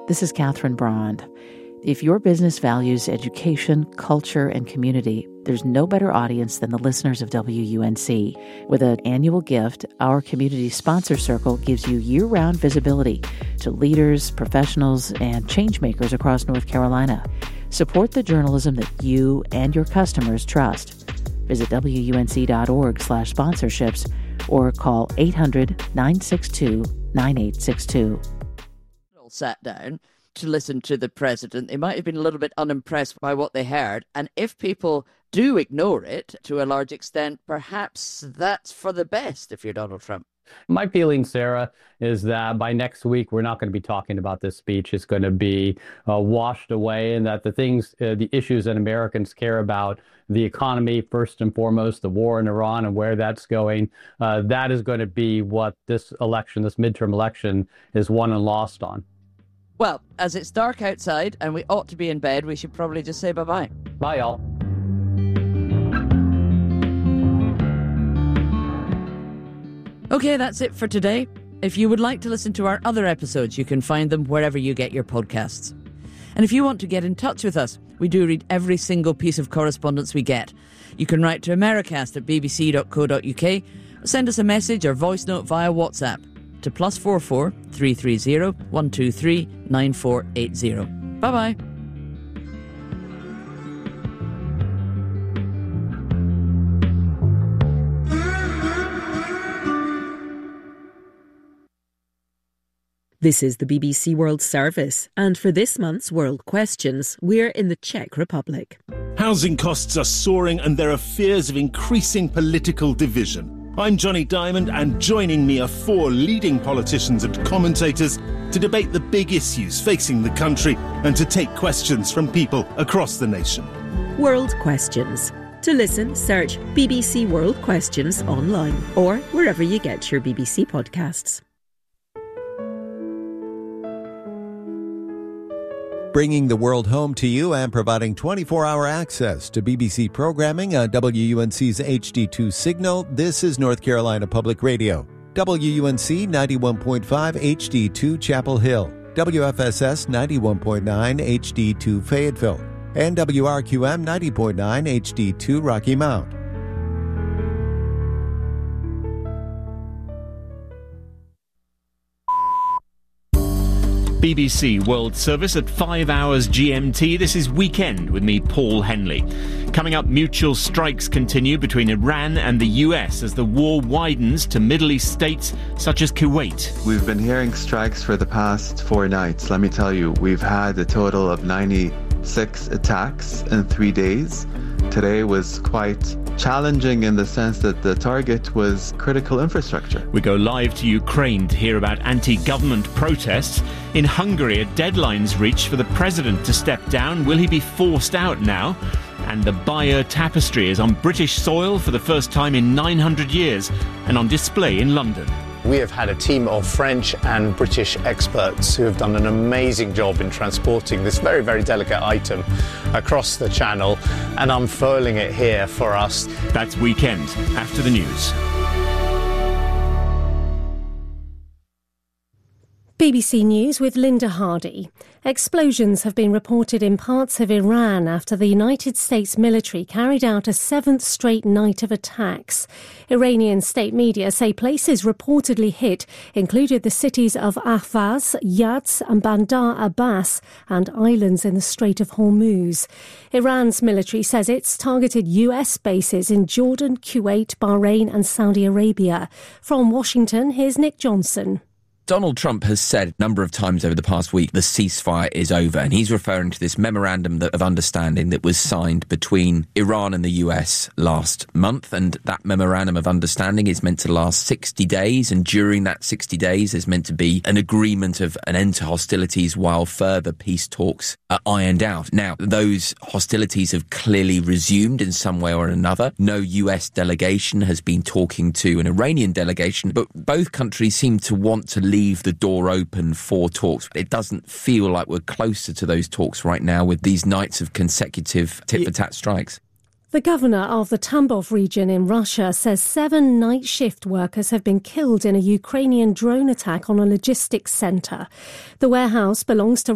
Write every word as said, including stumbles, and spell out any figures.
This is Catherine Brand. If your business values education, culture, and community, there's no better audience than the listeners of W U N C. With an annual gift, our community sponsor circle gives you year-round visibility to leaders, professionals, and changemakers across North Carolina. Support the journalism that you and your customers trust. Visit W U N C dot org slash sponsorships or call eight hundred, nine six two, nine eight six two. Sat down to listen to the president. They might have been a little bit unimpressed by what they heard. And if people do ignore it to a large extent, perhaps that's for the best if you're Donald Trump. My feeling, Sarah, is that by next week, we're not going to be talking about this speech. It's going to be uh, washed away, and that the things, uh, the issues that Americans care about, the economy, first and foremost, the war in Iran and where that's going, uh, that is going to be what this election, this midterm election, is won and lost on. Well, as it's dark outside and we ought to be in bed, we should probably just say bye-bye. Bye, y'all. Okay, that's it for today. If you would like to listen to our other episodes, you can find them wherever you get your podcasts. And if you want to get in touch with us, we do read every single piece of correspondence we get. You can write to Americast at b b c dot co dot u k, or send us a message or voice note via WhatsApp to plus four four three three zero one two three nine four eight zero. Bye bye. This is the B B C World Service, and for this month's World Questions, we're in the Czech Republic. Housing costs are soaring and there are fears of increasing political division. I'm Johnny Diamond, and joining me are four leading politicians and commentators to debate the big issues facing the country and to take questions from people across the nation. World Questions. To listen, search B B C World Questions online or wherever you get your B B C podcasts. Bringing the world home to you and providing twenty-four hour access to B B C programming on W U N C's H D two signal, this is North Carolina Public Radio. W U N C ninety-one point five H D two Chapel Hill, W F S S ninety-one point nine H D two Fayetteville, and W R Q M ninety point nine H D two Rocky Mount. B B C World Service at five hours G M T. This is Weekend with me, Paul Henley. Coming up, mutual strikes continue between Iran and the U S as the war widens to Middle East states such as Kuwait. We've been hearing strikes for the past four nights. Let me tell you, we've had a total of ninety-six attacks in three days. Today was quite challenging in the sense that the target was critical infrastructure. We go live to Ukraine to hear about anti-government protests. In Hungary, a deadline's reached for the president to step down. Will he be forced out now? And the Bayeux Tapestry is on British soil for the first time in nine hundred years and on display in London. We have had a team of French and British experts who have done an amazing job in transporting this very, very delicate item across the channel and unfurling it here for us. That's Weekend, after the news. B B C News with Linda Hardy. Explosions have been reported in parts of Iran after the United States military carried out a seventh straight night of attacks. Iranian state media say places reportedly hit included the cities of Ahvaz, Yazd and Bandar Abbas and islands in the Strait of Hormuz. Iran's military says it's targeted U S bases in Jordan, Kuwait, Bahrain and Saudi Arabia. From Washington, here's Nick Johnson. Donald Trump has said a number of times over the past week the ceasefire is over, and he's referring to this memorandum of understanding that was signed between Iran and the U S last month, and that memorandum of understanding is meant to last sixty days, and during that sixty days there's meant to be an agreement of an end to hostilities while further peace talks are ironed out. Now, those hostilities have clearly resumed in some way or another. No U S delegation has been talking to an Iranian delegation, but both countries seem to want to leave leave the door open for talks. It doesn't feel like we're closer to those talks right now with these nights of consecutive tit-for-tat strikes. The governor of the Tambov region in Russia says seven night shift workers have been killed in a Ukrainian drone attack on a logistics centre. The warehouse belongs to